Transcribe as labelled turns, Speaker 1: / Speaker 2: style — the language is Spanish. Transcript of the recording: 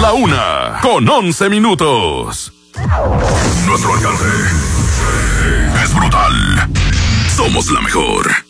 Speaker 1: la 1:11. Nuestro alcance es brutal. Somos la mejor.